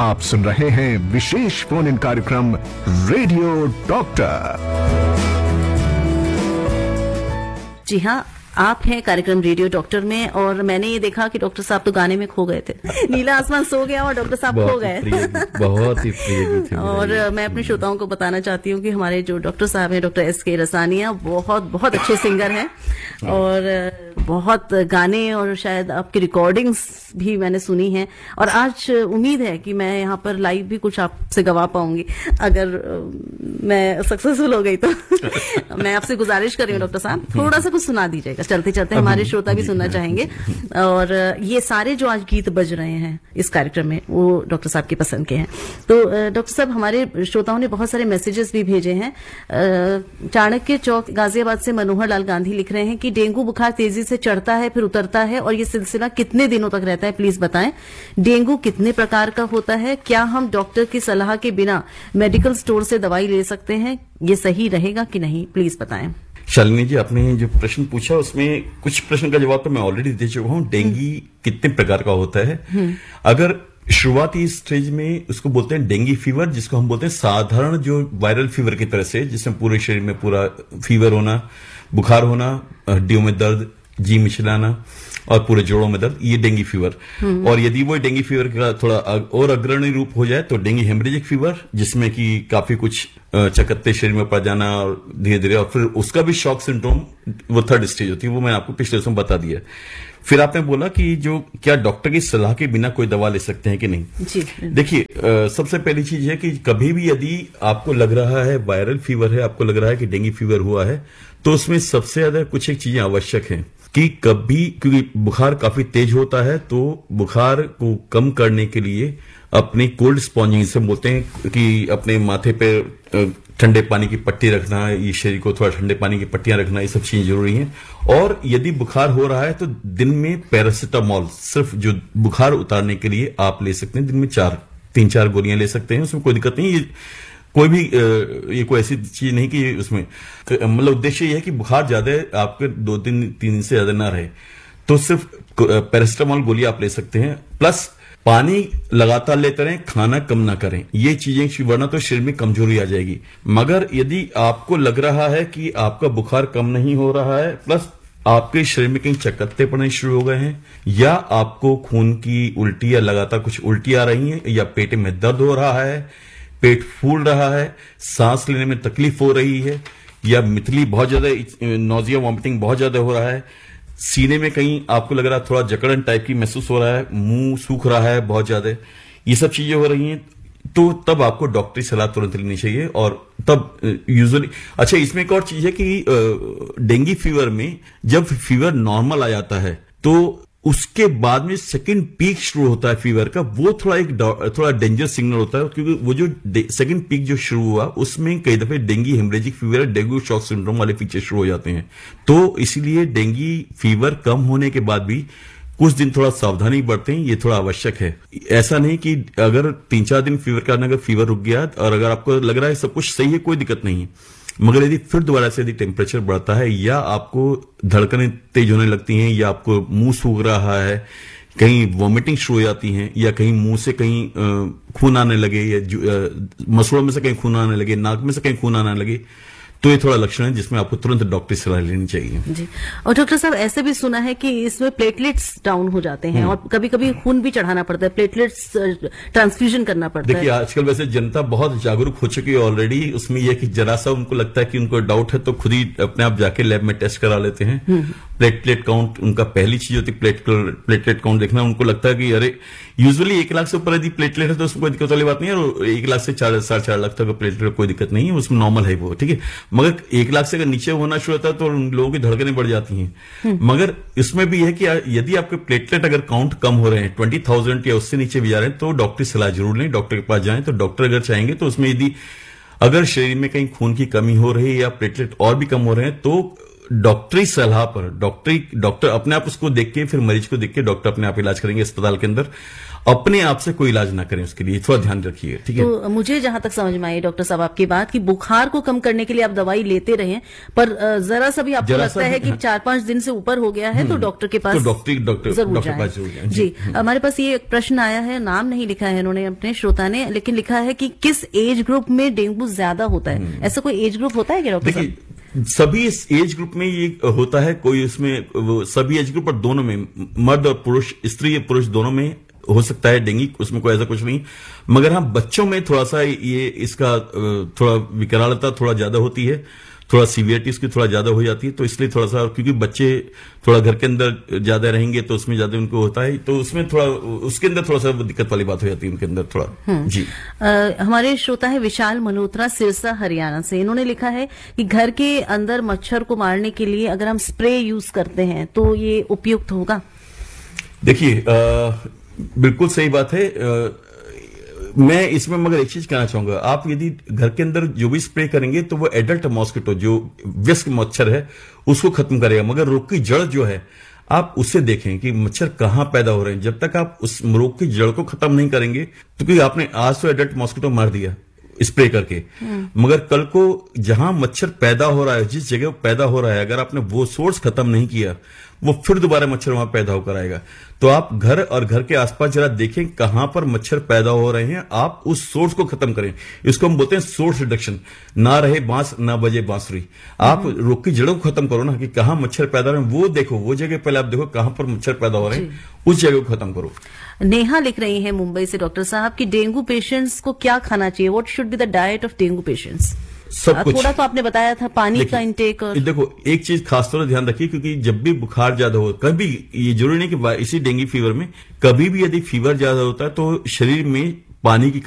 आप सुन रहे हैं विशेष फोन इन कार्यक्रम रेडियो डॉक्टर। जी हाँ, आप हैं कार्यक्रम रेडियो डॉक्टर में, और मैंने ये देखा कि डॉक्टर साहब तो गाने में खो गए थे। नीला आसमान सो गया और डॉक्टर साहब खो गए। बहुत ही प्रिय गीत थे। और मैं अपने श्रोताओं को बताना चाहती हूँ कि हमारे जो डॉक्टर साहब हैं, डॉक्टर एस.के. रसानिया, बहुत बहुत अच्छे सिंगर हैं और बहुत गाने और शायद आपकी रिकॉर्डिंग्स भी मैंने सुनी हैं। और आज उम्मीद है कि मैं यहाँ पर लाइव भी कुछ आपसे गवा पाऊंगी, अगर मैं सक्सेसफुल हो गई तो। मैं आपसे गुजारिश कर रही हूँ डॉक्टर साहब, थोड़ा सा कुछ सुना दीजिएगा चलते चलते, हमारे श्रोता भी सुनना चाहेंगे। और ये सारे जो आज गीत बज रहे हैं इस कार्यक्रम में, वो डॉक्टर साहब की पसंद के हैं। तो डॉक्टर साहब, हमारे श्रोताओं ने बहुत सारे मैसेजेस भी भेजे हैं। चाणक्य चौक गाजियाबाद से मनोहर लाल गांधी लिख रहे हैं कि डेंगू बुखार तेजी से चढ़ता है फिर उतरता है, और ये सिलसिला कितने दिनों तक रहता है, प्लीज बताएं। डेंगू कितने प्रकार का होता है, क्या हम डॉक्टर की सलाह के बिना मेडिकल स्टोर से दवाई ले सकते हैं, ये सही रहेगा कि नहीं, प्लीज बताएं। शालिनी जी, आपने जो प्रश्न पूछा उसमें कुछ प्रश्न का जवाब तो मैं ऑलरेडी दे चुका हूँ। डेंगू कितने प्रकार का होता है, अगर शुरुआती स्टेज में उसको बोलते हैं डेंगू फीवर, जिसको हम बोलते हैं साधारण जो वायरल फीवर की तरह से, जिसमें पूरे शरीर में पूरा फीवर होना, बुखार होना, हड्डियों में दर्द, जी मिचलाना और पूरे जोड़ों में दर्द, ये डेंगू फीवर। और यदि वो डेंगू फीवर का थोड़ा और अग्रणी रूप हो जाए तो डेंगू हेमरेजिक फीवर, जिसमें कि काफी कुछ चकत्ते शरीर में पड़ जाना और धीरे धीरे, और फिर उसका भी शॉक सिंड्रोम, वो थर्ड स्टेज होती है, वो मैंने आपको पिछले समय बता दिया। फिर आपने बोला कि जो क्या डॉक्टर की सलाह के बिना कोई दवा ले सकते हैं कि नहीं। जी देखिए, सबसे पहली चीज है कि कभी भी यदि आपको लग रहा है वायरल फीवर है, आपको लग रहा है कि डेंगू फीवर हुआ है, तो उसमें सबसे ज्यादा कुछ एक चीजें आवश्यक हैं कि कभी, क्योंकि बुखार काफी तेज होता है, तो बुखार को कम करने के लिए अपनी कोल्ड स्पॉन्जिंग से बोलते हैं कि अपने माथे पे ठंडे पानी की पट्टी रखना, ये शरीर को थोड़ा ठंडे पानी की पट्टियां रखना, ये सब चीजें जरूरी हैं। और यदि बुखार हो रहा है तो दिन में पैरासिटामोल, सिर्फ जो बुखार उतारने के लिए आप ले सकते हैं, दिन में 3-4 गोलियां ले सकते हैं, उसमें कोई दिक्कत नहीं। ये कोई भी ये कोई ऐसी चीज नहीं कि उसमें मतलब उद्देश्य ये है कि बुखार ज्यादा आपके 2-3 दिन से ज्यादा ना रहे, तो सिर्फ पैरासिटामोल गोली आप ले सकते हैं। प्लस पानी लगातार लेते रहें, खाना कम ना करें, ये चीजें, वरना तो शरीर में कमजोरी आ जाएगी। मगर यदि आपको लग रहा है कि आपका बुखार कम नहीं हो रहा है, प्लस आपके शरीर में कहीं चकत्ते पड़ने शुरू हो गए हैं, या आपको खून की उल्टी या लगातार कुछ उल्टी आ रही है, या पेट में दर्द हो रहा है, पेट फूल रहा है, सांस लेने में तकलीफ हो रही है, या मितली बहुत ज्यादा, नोजिया वॉमिटिंग बहुत ज्यादा हो रहा है, सीने में कहीं आपको लग रहा है थोड़ा जकड़न टाइप की महसूस हो रहा है, मुंह सूख रहा है बहुत ज्यादा, ये सब चीजें हो रही हैं, तो तब आपको डॉक्टरी सलाह तुरंत लेनी चाहिए। और तब यूजुअली, अच्छा, इसमें एक और चीज है कि डेंगू फीवर में जब फीवर नॉर्मल आ जाता है तो उसके बाद में सेकंड पीक शुरू होता है फीवर का, वो थोड़ा डेंजर सिग्नल होता है, क्योंकि वो जो सेकंड पीक जो शुरू हुआ उसमें कई दफे dengue haemorrhagic fever, dengue shock syndrome वाले फीचर शुरू हो जाते हैं। तो इसीलिए डेंगू फीवर कम होने के बाद भी कुछ दिन थोड़ा सावधानी बरतें, ये थोड़ा आवश्यक है। ऐसा नहीं कि अगर 3-4 दिन फीवर का, अगर फीवर रुक गया और अगर आपको लग रहा है सब कुछ सही है, कोई दिक्कत नहीं है, मगर यदि फिर दोबारा से यदि टेम्परेचर बढ़ता है, या आपको धड़कनें तेज होने लगती हैं, या आपको मुंह सूख रहा है, कहीं वॉमिटिंग शुरू हो जाती है, या कहीं मुंह से कहीं खून आने लगे, या मसूड़ों में से कहीं खून आने लगे, नाक में से कहीं खून आने लगे, तो ये थोड़ा लक्षण है जिसमें आपको तुरंत डॉक्टर सलाह लेनी चाहिए। जी। और डॉक्टर साहब, ऐसे भी सुना है कि इसमें प्लेटलेट्स डाउन हो जाते हैं और कभी कभी खून भी चढ़ाना पड़ता है, प्लेटलेट्स ट्रांसफ्यूजन करना पड़ता है। देखिए, आजकल वैसे जनता बहुत जागरूक हो चुकी है ऑलरेडी। उसमें यह कि जरा सा उनको लगता है कि उनको डाउट है तो खुद ही अपने आप जाके लैब में टेस्ट करा लेते हैं। प्लेटलेट काउंट उनका पहली चीज होती है, प्लेटलेट काउंट देखना। उनको लगता है कि अरे, यूजुअली 1 लाख से ऊपर यदि प्लेटलेट है तो उसमें कोई दिक्कत वाली बात नहीं है, और 1 लाख से 4.5 लाख तक प्लेटलेट कोई दिक्कत नहीं है, उसमें नॉर्मल है वो, ठीक है। मगर 1 लाख से अगर नीचे होना शुरू होता है तो उन लोगों की धड़कनें बढ़ जाती हैं। मगर इसमें भी है कि यदि आपके प्लेटलेट अगर काउंट कम हो रहे हैं, 20,000 या उससे नीचे भी जा रहे हैं, तो डॉक्टर सलाह जरूर लें, डॉक्टर के पास जाएं। तो डॉक्टर अगर चाहेंगे तो उसमें यदि अगर शरीर में कहीं खून की कमी हो रही है या प्लेटलेट और भी कम हो रहे हैं, तो डॉक्टरी सलाह पर डॉक्टर अपने आप उसको देख के, फिर मरीज को देख के डॉक्टर अपने आप इलाज करेंगे अस्पताल के अंदर। अपने आप से कोई इलाज ना करें, उसके लिए थोड़ा ध्यान रखिए, ठीक है। तो मुझे जहां तक समझ में आई डॉक्टर साहब आपकी बात कि बुखार को कम करने के लिए आप दवाई लेते रहे, पर जरा सा भी आपको लगता है कि 4-5 दिन से ऊपर हो गया है तो डॉक्टर के पास डॉक्टर जरूर पास जाएं। जी, हमारे पास ये एक प्रश्न आया है, नाम नहीं लिखा है इन्होंने अपने श्रोता ने, लेकिन लिखा है कि किस एज ग्रुप में डेंगू ज्यादा होता है? ऐसा कोई एज ग्रुप होता है क्या डॉक्टर साहब? सभी इस एज ग्रुप में ये होता है, कोई उसमें सभी एज ग्रुप और दोनों में, मर्द और पुरुष, स्त्री और पुरुष दोनों में हो सकता है डेंगू, उसमें कोई ऐसा कुछ नहीं। मगर हाँ, बच्चों में थोड़ा सा ये इसका थोड़ा विकरालता थोड़ा ज्यादा होती है, थोड़ा सीवियरिटी उसकी थोड़ा ज्यादा हो जाती है, तो इसलिए थोड़ा सा, क्योंकि बच्चे थोड़ा घर के अंदर ज्यादा रहेंगे तो उसमें ज्यादा उनको होता है, तो उसमें थोड़ा उसके अंदर थोड़ा सा दिक्कत वाली बात हो जाती है उनके अंदर थोड़ा। जी, हमारे श्रोता है विशाल मल्होत्रा, सिरसा हरियाणा से। इन्होंने लिखा है कि घर के अंदर मच्छर को मारने के लिए अगर हम स्प्रे यूज करते हैं तो ये उपयुक्त होगा? देखिए, बिल्कुल सही बात है। मैं इसमें मगर एक चीज कहना चाहूंगा, आप यदि घर के अंदर जो भी स्प्रे करेंगे तो वो एडल्ट मॉस्किटो जो वयस्क मच्छर है उसको खत्म करेगा, मगर रोग की जड़ जो है आप उससे देखें कि मच्छर कहां पैदा हो रहे हैं। जब तक आप उस रोग की जड़ को खत्म नहीं करेंगे, तो क्योंकि आपने आज तो एडल्ट मॉस्किटो मार दिया स्प्रे करके, मगर कल को जहां मच्छर पैदा हो रहा है, जिस जगह पैदा हो रहा है, अगर आपने वो सोर्स खत्म नहीं किया, वो फिर दोबारा मच्छर वहां पैदा होकर आएगा। तो आप घर और घर के आसपास जरा देखें कहां पर मच्छर पैदा हो रहे हैं, आप उस सोर्स को खत्म करें। इसको हम बोलते हैं सोर्स रिडक्शन। ना रहे बांस ना बजे बांसुरी, आप रोग की जड़ों को खत्म करो ना, कि कहां मच्छर पैदा हो रहे हैं वो देखो, वो जगह पहले आप देखो कहां पर मच्छर पैदा हो रहे हैं, उस जगह को खत्म करो। नेहा लिख रही है मुंबई से, डॉक्टर साहब कि डेंगू पेशेंट्स को क्या खाना चाहिए? What should be the diet of dengue patients? सब कुछ थोड़ा तो आपने बताया था, पानी का इंटेक। और देखो, एक चीज खासतौर से ध्यान रखिए, क्योंकि जब भी बुखार ज्यादा हो, कभी ये जरूरी नहीं कि इसी डेंगू फीवर में, कभी भी यदि फीवर ज्यादा होता है तो शरीर में पानी की